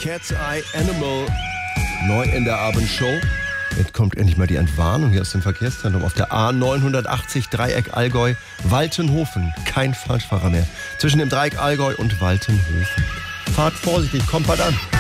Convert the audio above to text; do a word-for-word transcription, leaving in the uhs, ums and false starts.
Cat's Eye Animal. Neu in der Abendshow. Jetzt kommt endlich mal die Entwarnung hier aus dem Verkehrszentrum auf der A neunhundertachtzig Dreieck Allgäu Waltenhofen. Kein Falschfahrer mehr. Zwischen dem Dreieck Allgäu und Waltenhofen. Fahrt vorsichtig, kommt bald an.